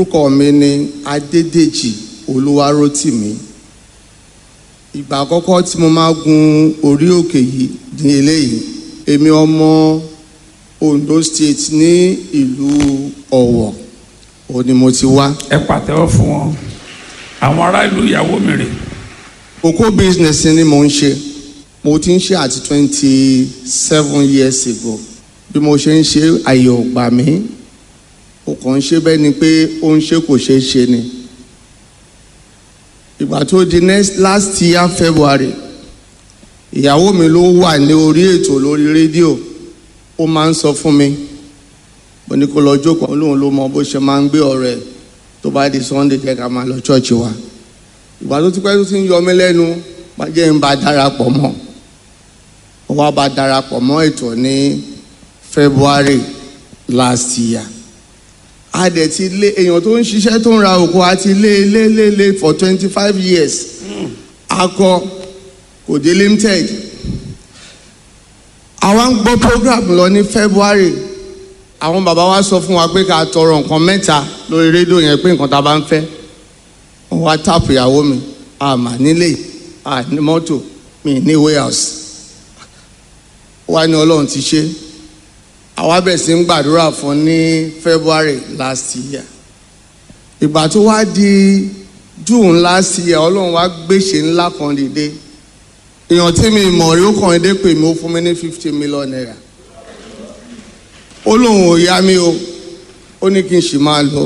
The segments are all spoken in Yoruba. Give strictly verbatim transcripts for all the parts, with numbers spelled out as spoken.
orúkọ mi ni Adédèjì Olúwarótìmí. Ìgbà àkọ́kọ́ tí mo máa gun orí òkè yìí ní eléyìí, èmi ọmọ Ondo State ní ìlú Ọ̀wọ̀ ó ní mo ti wá. Ẹ pàtẹ́wọ́ fún wọn. Àwọn ará ìlú ìyàwó mi rè. Cocoa business ni mo ń ṣe. Mo ti ń ṣe àti twenty seven years ago. Bí mo ṣe ń ṣe àyè ò gbà mí. Ó kàn ń ṣe bẹ́ẹ̀ ni pé ó ń ṣe kò ṣeé ṣe ni. Ìgbà tó di next last year February, ìyàwó mi ló wà ní orí ètò lórí rédíò. Ó máa ń sọ fún mi, mo ní kó lọ jókòó, Ọlọ́run ló mọ bó ṣe máa ń gbé ọ̀rọ̀ ẹ̀ tó bá di Sunday jẹ́ ká máa lọ church wa. Ìgbà tó ti pẹ́ tó ti ń yọ mí lẹ́nu, má jẹ́ ń bá darapọ̀ mọ́. Ó wá bá darapọ̀ mọ́ ètò ní February last year. A dẹ̀ ti lé èèyàn tó ń ṣiṣẹ́ tó ń ra òkú àti lé lé lé lé for twenty five years. Akọ kò dé limited. Àwa ń gbọ́ program lọ ní February. Àwọn bàbá wa sọ fún wa pé ká tọrọ nǹkan mẹ́ta lórí rédíò yẹn pé nǹkan tá a bá ń fẹ́. Wọ́n wá táàpù ìyàwó mi. Àmà nílé, à ní mọ́tò, mi ní warehouse. Wá ní Ọlọ́run ti ṣe. Àwa bẹ̀rẹ̀ sí ń gbàdúrà fún ní February last year. Ìgbà tó wá di June last year, Ọlọ́run wá gbèsè ńlá kan dìde. Èèyàn tí mi mọ̀ rí ó kàn dé pè mí ó fún mi ní fifty million naira. Ó lóun ò yá mi o, ó ní kí n sì máa lọ.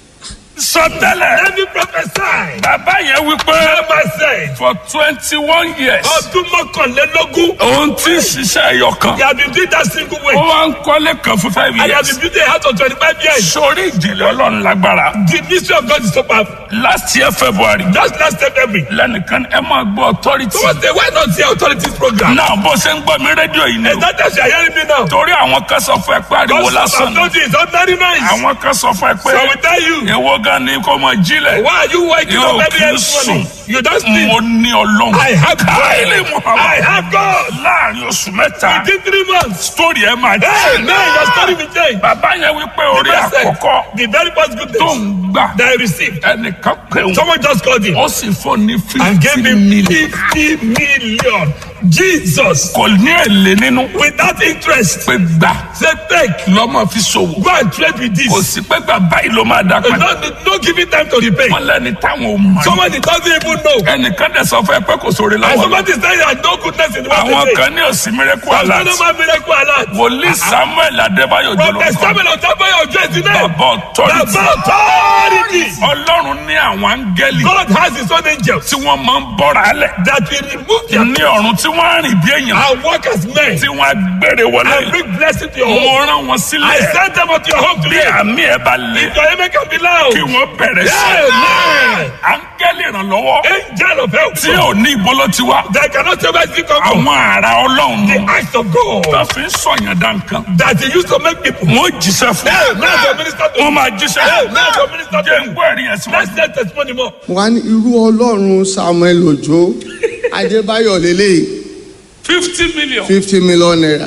Sọtẹ́lẹ̀. Every prophesy. Bàbá yẹn wí pé Never say. for twenty one years. Ọdún mọ́kànlélógún. Òun ti ṣiṣẹ́ ẹyọkan. He has been doing that single way. Ó wá ń kọ́lé kan fún five And he has years. been building a house for twenty-five years. Sórí ìjìnlẹ̀ Ọlọ́run lágbára. The mystery of God is so powerful. Last year February. Just last February. Lẹ́nìkan ẹ máa gbọ́ authority. So what's the why not the authorities program? Náà bó ṣe ń gbọ́ mi rédíò yìí ni And o. that is you are hearing me now. Torí àwọn kan sọ fún ẹ pé ariwo Because lásán I've ni. told you it's ordinary noise. Àwọn kan sọ fún ẹ pé So we tell you. èwo gan ni kò mọ̀ jílẹ̀. Why are you waking Yóò up every kí n early morning? sùn. You don't sleep. Mo ní Ọlọ́run. I have Káyọ̀lé God. Muhammad. I have God. Láàrin oṣù mẹ́ta. Within three months. Sítórì ẹ máa Hey, jẹ́. man, your story will change. Bàbá yẹn wí pé The orí best thing, àkọ́kọ́ the very first good tó news ń gbà that I received. ẹnìkan pé òun. Someone just called him Ó sì fún ní and gave fifty him million. fifty million. Jesus. Kò ní èlé nínú. Without interest. Pé gbà Say, take. lọ́mọ fi ṣòwò. Go and trade with Kò this. sí pé gbà báyìí ló máa dá No, padà. no, no giving time to repay. Wọ́n lẹ́ni táwọn ò mọ̀. Someone that doesn't even know. Ẹnìkan dẹ̀ sọ fún ẹ pé kò sóore And lọ́wọ́. somebody is saying that no goodness in the world. Àwọn kan ní òsì miracle There's no alert. normal miracle alert. Wòlíì Samuel Adébáyọ̀ Prophet jòló Samuel Otaboye Ojo is the name. bàbá authority. The authority. Ọlọ́run ní àwọn áńgẹ́lì God has his own angels tí wọ́n máa ń bọ́ra alẹ̀. that will remove their Ní ọ̀run tí wọ́n á rìn bí èèyàn. and work as men Tí wọ́n á gbére and wọlé. bring blessing to your Mo home. rán wọn I sílẹ̀. send them unto your home Bí today. àmì ẹ̀ bá lé. If your amen can be loud. Kí wọ́n bẹ̀rẹ̀ sí. Amen. Áńgẹ́lì ìrànlọ́wọ́ Angel of help. tí ò ní ìbọ́lọ́ ti wá. They cannot say where it come from. Àwọn àrà Ọlọ́run The nù. acts of God Wọ́n fi ń sọ̀yàn dá nǹkan. that he used to make people. Wọ́n jíṣẹ́ fún Hey, un. now your minister to Wọ́n máa jíṣẹ́ Hey, fún now un. your minister to Jẹ́ ń gbọ́ ẹ̀rí yẹn síwájú. Let's get testimony more. Wọ́n á ní irú Ọlọ́run Samuel Ojo Adébáyọ̀ lélẹ́yìí fifty million. fifty million naira.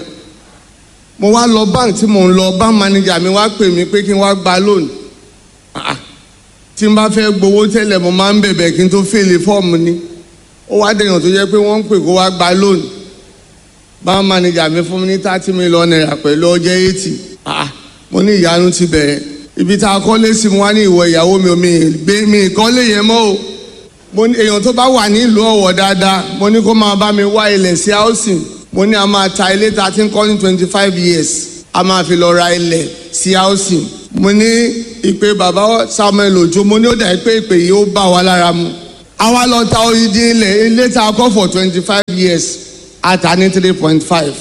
Mo wá lọ bank tí mò ń lọ bank manager mi wá pè mí pé kí n wá gba loan. Ah, tí n bá fẹ́ gbowó tẹ́lẹ̀ mo máa ń bẹ̀bẹ̀ kí n tó fèlè fọ́ọ̀mù ni. Ó wá dèèyàn tó jẹ́ pé wọ́n ń pè kó wá gba loan. Bank manager mi fún mi ní thirty million naira pẹ̀lú ọjọ́ eighty. Ah, mo ní ìyanu ti bẹ̀rẹ̀. Ibi tá a kọ́lé sí mo wá ní ìwọ ìyàwó mi ò mi gbé mi ìkọ́lé yẹn mọ́ o. Mo ní èèyàn tó bá wà ní ìlú Ọ̀wọ̀ dáadáa mo ní kó máa bá mi wá ilẹ̀ sí housing. Mo ní a máa ta ilé tá a ti ń kọ́ ní twenty five years a máa fi lọ ra ilẹ̀ sí housing. Mo ní ìpè bàbá Samuel Ojo mo ní ó dà pé ìpè yìí ó bá wa lára mu. A wá lọ ta odidi ilẹ̀ ilé tá a kọ́ for twenty five years a ta ní three point five.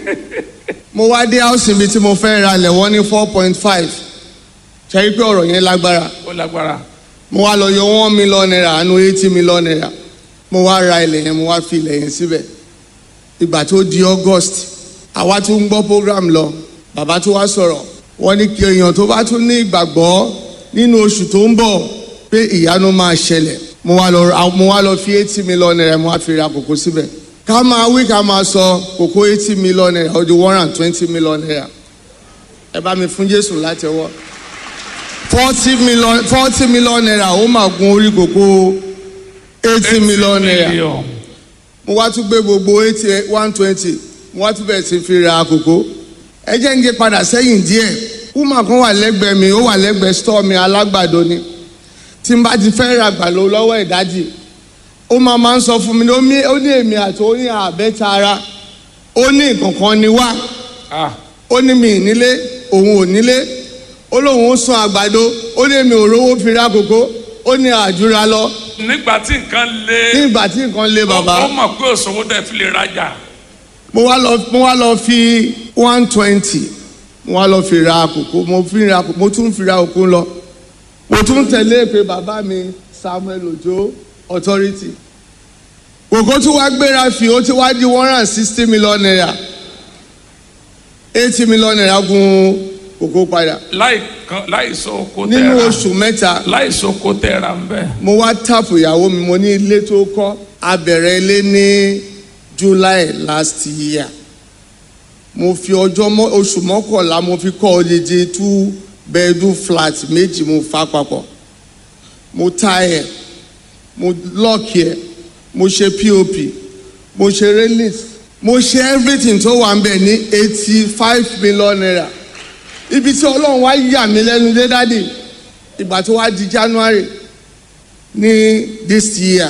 Mo wá dé housing bíi tí mo fẹ́ ra ilẹ̀ wọ́n ní four point five. Ṣé rí pé ọ̀rọ̀ yẹn lágbára? Ó lágbára. Mo wá lọ yọ one million naira àánú eighty million naira. Mo wá ra ilẹ̀ yẹn mo wá fi ilẹ̀ yẹn síbẹ̀. Ìgbà tó di August àwa tún ń gbọ́ program lọ bàbá tó wá sọ̀rọ̀ wọ́n ní kí èèyàn tó bá tún ní ìgbàgbọ́ nínú oṣù tó ń bọ̀ pé ìyanu máa ṣẹlẹ̀. Mo wá lọ mo wá lọ fi eighty million naira mo wá fi ra kòkó síbẹ̀. Ká máa wí ká máa sọ kòkó eighty million naira ó di one hundred and twenty million naira. Ẹ bá mi fún Jésù láti ọwọ́. forty million forty million naira ó máa gun orí kòkó eighty million naira mo wá tún gbé gbogbo eighty one twenty mo wá tún bẹ̀rẹ̀ sí fi ra kòkó ẹ jẹ́ ń gé padà sẹ́yìn díẹ̀ woman kan wà lẹ́gbẹ̀ẹ́ mi ó wà lẹ́gbẹ̀ẹ́ store mi alágbàdo ni tí n bá ti fẹ́ ra àgbàdo lọ́wọ́ ìdájì ó máa máa ń sọ fún mi ní ó ní èmi àti ó ní àbẹ́ta ara ó ní nǹkankan ni wá ó ní mi nílé òun ò nílé ó lóun ó sun àgbàdo ó ní èmi ò rówó fi ra kòkó ó ní àjúra lọ. nígbà tí nǹkan le. nígbà tí nǹkan le bàbá. ó mọ̀ pé òṣòwò dẹ̀ fi lè rajà. mo wá lọ mo wá lọ fi one twenty mo wá lọ fi ra kòkó mo fi ra mo tún fi ra òkú lọ mo tún tẹ̀lé pé bàbá mi Samuel Ojo authority kòkó tí wàá gbéra fi ó ti wá di one hundred and sixty million naira eighty million naira gun kòkó padà. láì kan láì so oko tẹ́ra nínú oṣù mẹ́ta. láì so oko tẹ́ra ń bẹ̀. mo wá tàpù ìyàwó mi mo ní ilé tó kọ́ abẹ̀rẹ̀ ilé ní July last year mo fi ọjọ́ oṣù mọ́kànlá mo fi kọ́ odidi two bedroom flat méjì mo fà papọ̀ mo ta ẹ̀ mo lọ́ọ̀kì ẹ̀ mo ṣe pop mo ṣe release mo ṣe everything tó wà ń bẹ̀ ní eighty five million naira ibi tí ọlọ́run wá yà mí lẹ́nu dé dádì ìgbà tó wá di January ní this year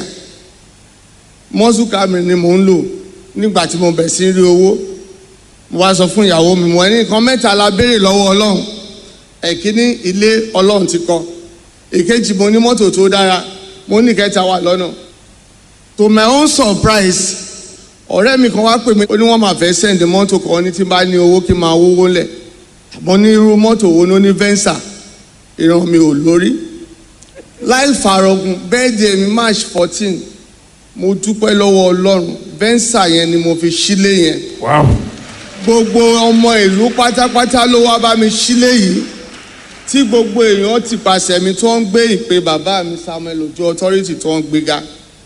muscle camera ni mò ń lò nígbà tí mo bẹ̀ sí rí owó mo wá sọ fún ìyàwó mi mo ní nǹkan mẹ́ta la béèrè lọ́wọ́ ọlọ́run ẹ̀kíní ilé ọlọ́run ti kọ́ èkejì mo ní mọ́tò tó dára mo ní kẹta wà lọ́nà to my own surprise ọ̀rẹ́ mi kan wá pè mí ó ní wọ́n máa fẹ́ send mọ́tò kan ní tí bá ní owó kí n máa wówó lẹ̀ mo ní irú mọ́tò wo ló ní Venza ìran mi ò lórí láì farogun birthday mi March fourteen mo dúpẹ́ lọ́wọ́ ọlọ́run Venza yẹn ni mo fi sílé yẹn gbogbo ọmọ ìlú pátápátá ló wá bá mi sílé yìí tí gbogbo èèyàn ti pàṣẹ mi tó ń gbé ìpè bàbá mi Samuel Ojo authority tó ń gbéga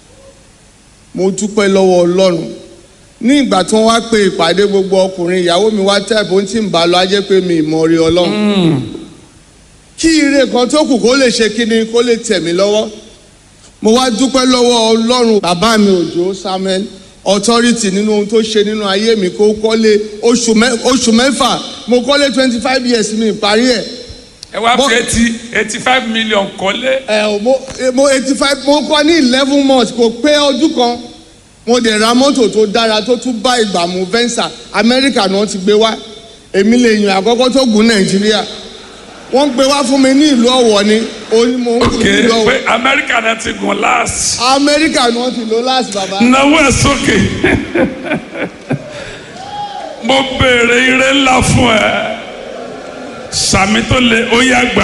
mo dúpẹ́ lọ́wọ́ ọlọ́run ní ìgbà tí wọ́n wá pe ìpàdé gbogbo ọkùnrin ìyàwó mi wá tẹ̀bù tí ń bá lọ ajẹ́ pé mi ìmọ̀ rí ọlọ́run kí ire kan tó kù kó lè ṣe kíni kó lè tẹ̀ mí lọ́wọ́ mo wá dúpẹ́ lọ́wọ́ ọlọ́run bàbá mi Òjó Samuel authority nínú ohun tó ṣe nínú ayé mi kó kọ́lé oṣù mẹ́fà mo kọ́lé twenty five years mi parí ẹ̀. ẹ wá fi eighty eighty five million kọ́lé. ẹ mo mo eighty five mo kọ́ ní eleven months kò pé ọdún kan mo dẹ̀ ra mọ́tò tó dára tó tún bá ìgbà mu Venza Amẹ́ríkà náà ti gbé wá èmi lè yàn àkọ́kọ́ tó gùn Nàìjíríà wọ́n gbé wá fún mi ní ìlú Ọ̀wọ̀ ni oní mo ń kú ní ìlú Ọ̀wọ̀. pé Amẹ́ríkà náà ti gùn last. Amẹ́ríkà náà ti lò last bàbá. náwó ẹ̀ sókè mo béèrè ire ńlá fún ẹ sàmì tó lè ó yá gbà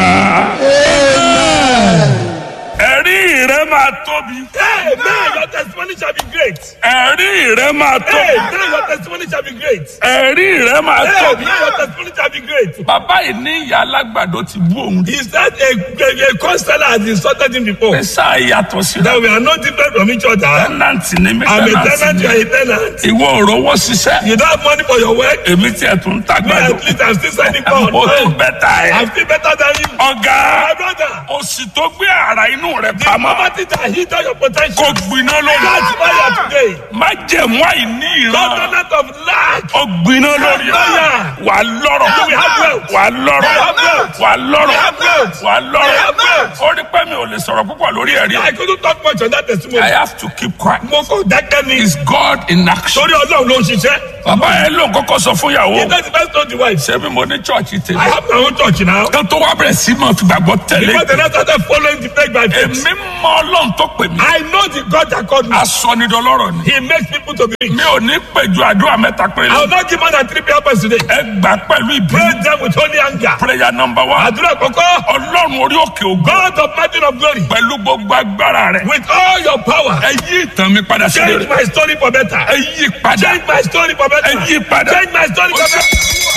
á. ẹ̀rí rẹ máa tóbi. Amen. Your testimony shall be great. ẹ̀rí rẹ máa tóbi. Amen. Your testimony shall be great. ẹ̀rí rẹ máa tóbi. Amen. Your testimony shall be great. bàbá yìí ní ìyá alágbàdo ti bú òun. He said a, a, a consteller has insulted him before. pé sáà yàtọ̀ sí That we are not different from each other. tẹ́nàntì ní mi I'm a tẹ́nàntì tenant, you ní. are a tenant. ìwọ òrówó ṣiṣẹ́. You don't have money for your work. èmi tiẹ̀ tún ń Me, tagbàdo. at least I'm still sending God. mo tún bẹ́tà ẹ̀. I'm still better than you. ọ̀gá My brother. òsì tó gbé ara inú rẹ̀ The pamọ́ poverty that hit all your potential. kò gbiná lórí. That's why you are today. má jẹ̀mú àìní ìran. Covenant of lack. ó gbiná lórí. Hallelujah. wà á lọ́rọ̀. You will have wealth. wà á lọ́rọ̀. You will have wealth. wà á lọ́rọ̀. You will have wealth. wà á You will lọ́rọ̀. have wealth. ó rí pé mi ò lè sọ̀rọ̀ púpọ̀ lórí ẹ̀rí. I couldn't talk much on that testimony. I have to keep quiet. Mo kò dákẹ́ ni. Is God in action? Torí Ọlọ́run ló ń ṣiṣẹ́. bàbá yẹn ló ń kọ́kọ́ sọ fún He ìyàwó. does the best to the wife. ṣebí mo ní chọ́ọ̀chì I tèmi. have my own church now. kan tó wá bẹ̀rẹ̀ sí máa fi gbàgbọ́ tẹ̀lé. Because they now started following the faith by faith. èmi mọ ọlọ́run tó pè mí. I know the God that called me. asọnidọlọ́rọ̀ ni. He makes people to be rich. mi ò ní pẹ̀jù àdúrà mẹ́ta péré. I will not give more than three prayer points today. ẹ gbà pẹ̀lú Pray ìbínú. them with holy anger. prayer number one. Àdúrà kọ̀kọ́. ọlọ́run orí òkè ògo. God of mountain of glory. pẹ̀lú gbogbo agbára rẹ̀. With all your power. ẹ yí ìtàn mi padà sí Change rere. my story for better. ẹ yí padà. Change my story for better. ẹ yí padà. Change my story for better.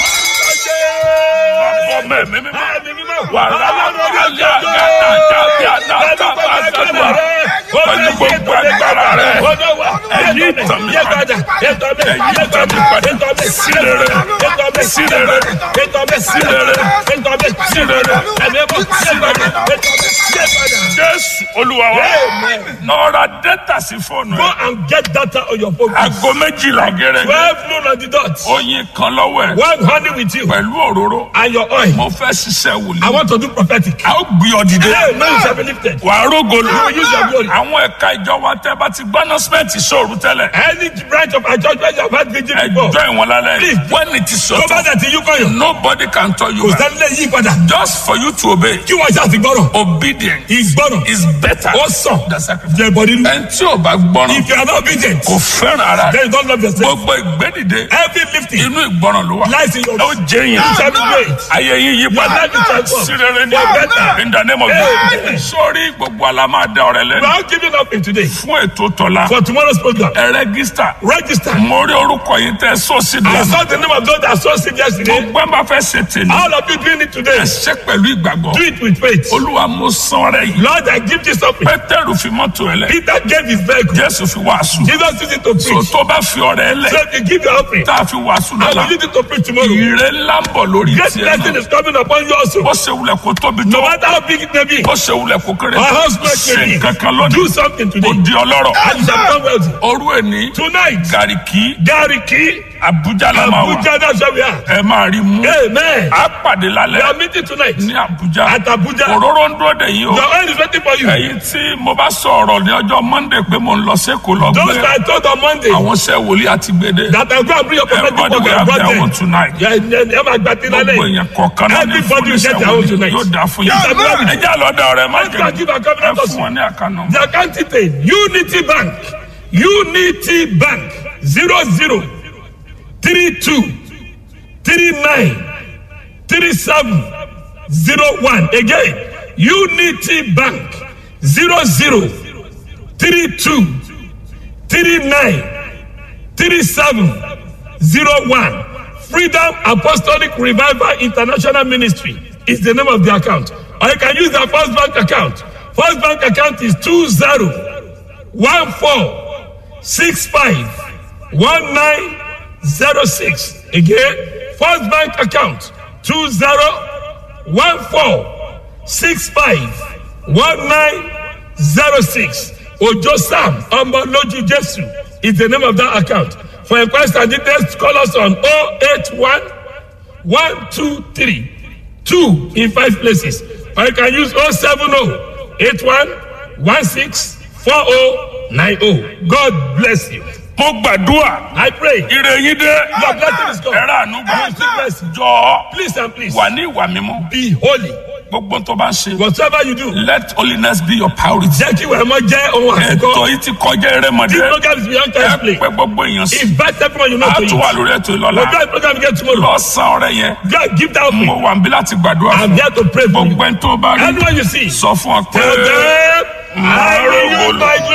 ọmọ ẹ̀mí mímọ́. Ẹ̀mí mímọ́. wàrà Ọlọ́run orí òkè àlẹ́ ògo. àgàtà tàbí àdàtà bá Pẹ̀lú gbogbo gbàdúrà. agbára rẹ̀. pẹ̀lú gbogbo agbára rẹ̀ ẹ̀yí ìtàn mi padà ẹ̀yí ìtàn mi padà sí rere sí rere sí rere sí rere sí rere. Jésù Olúwa wa nọ́ọ̀rà dẹ́tà sí fóònù Go ẹ̀. and get data on your phone. Aago méjìlá gẹ́rẹ́ Twelve noon on the dot. oyin kan lọ́wọ́ ẹ̀ One honey with you pẹ̀lú òróró. and your oil. Mo fẹ́ ṣiṣẹ́ I wòlíì. want to do prophetic. A ó gbé ọ dìde. Hey, now you shall be lifted. Wà á rógolo. You will use your glory. Àwọn ẹ̀ka ìjọ wa tẹ́ bá ti gbọ́ announcement ìṣòro tẹ́lẹ̀. Any branch of our church where you have had vigil before. Ẹjọ́ ìwọ̀n lálẹ́ Please. yìí. When it is Tó short, bá dẹ̀ ti yí kọ́yọ̀. nobody can tell you Kò that. sẹ́ni lè yí padà. Just for you to obey. Kí wọ́n ṣáà ti gbọ́rọ̀. Obedience Ìgbọ́rọ̀. is better Ó sàn. than sacrifice. Jẹ bọ̀ nínú. Ẹni tí ò bá gbọ́ràn If you are not obedient, kò fẹ́ràn ara rẹ̀. then you don't love yourself. Gbogbo ìgbédìde Every lifting inú ìgbọ́ràn ló wà. lies in your Ó jẹ́ You yẹn. shall be great. Ayé yín yí padà. life is transformed. Sí rere ní For better. in the name of Amen. Jesus. Sórí gbogbo àlá máa dá ọ̀rẹ́ We lẹ́nu. are giving up in today Fún ètò tọ̀la. for tomorrow's program. Ẹ rẹ́gísítà. Register. Mo rí orúkọ yìí tẹ́ sọ́ọ̀sì I dùn. saw the name of those that saw it yesterday. Gbogbo ẹ̀ bá fẹ́ ṣe tèmi. All of you doing it today. Ẹ ṣe pẹ̀lú ìgbàgbọ́. Do it with faith. Olúwa mo san ọrẹ yìí. Lord, I give this up. Pétérù fi mọ́tò ẹ lẹ̀. Peter gave his vehicle. Jésù fi wàásù. Jesus used it to So preach. tó bá fi ọrẹ ẹ lẹ̀. So if you give your offering, Tá a fi wàásù I lọ́la. will use it to preach tomorrow. Ire ńlá ń bọ̀ lórí Great tiẹ̀ blessing náà. is coming upon you also. Bó ṣe wulẹ̀ kó tóbi No tó. matter how big it may be, Bó ṣe wulẹ̀ kó kéré or tó. how small it Ṣe may be, kankan lónìí. do something Ó today. di ọlọ́rọ̀. And you shall become wealthy. Orú ẹni. Tonight, Gàríkì. Gariki, Abuja la máa wà. Abuja, that's where we are. Ẹ máa rí mú. Amen. A pàdé We lálẹ́ are meeting tonight ní Abuja. at Abuja. Òróró ń dúró dè yín o. Your oil is waiting for you. Ẹ̀yin tí mo bá sọ̀rọ̀ ní ọjọ́ Monday pé mo ń lọ Sékòó lọ Those gbé that I told on Monday àwọn iṣẹ́ wòlíì àti gbèdé. that I go and bring your prophetic Everybody word will and have brought their them. own tonight. Yeah, ẹ máa gbà tí Gbogbo lálẹ́ yìí. èèyàn kọ̀ọ̀kan náà ní Everybody will fúnisẹ́ get their own wòlíì tonight. yóò dáa fún yín. Yes, amen. Ẹ jẹ́ àlọ́dà ọ̀rẹ́ má Let's go and jẹ́ give our ẹ covenant fún also. wọn ní àkànnà. The account detail, Unity Bank, Unity Bank, zero zero three two three nine three seven zero one. Again, Unity Bank, zero zero three two three nine three seven zero one. Freedom Apostolic Revival International Ministry is the name of the account. Or you can use the First Bank account. First Bank account is two zero one four six five one nine zero six. Again, First Bank account two zero one four six five one nine zero six. Ojo Sam Omoloju Jesu is the name of that account. For inquiries and details, call us on oh eight one one two three two in five places. Or you can use oh seven oh eight one one six four oh nine oh. God bless you. Mo gbàdúrà. I pray. Ire yín dé. Your blessing is gone. Ẹ̀rọ àánú gbà. You receive mercy. Jọ̀ọ́ Please and please wà ní ìwà mímọ́. be holy. Gbogbo tó bá ń ṣe. Whatever you do, Let holiness be your priority. jẹ́ kí wẹ̀rẹ̀ mọ́ jẹ́ ohun Ẹ̀tọ́ àkọ́kọ́. yìí ti kọjá erémọdé. This program is beyond time Ẹ play. pẹ́ gbogbo èèyàn sí. Invite everyone you know A to tún wà it. lórí ètò ìlọ́la. We'll do a program again tomorrow. Lọ́sàn ọ̀rẹ́ yẹn. God, give that Mo offering. wà níbí láti gbàdúrà I'm fún. here to pray for you. Gbogbo ẹni tó bá rí. Anyone you see, Sọ fún ọ pé. tell them, I will use my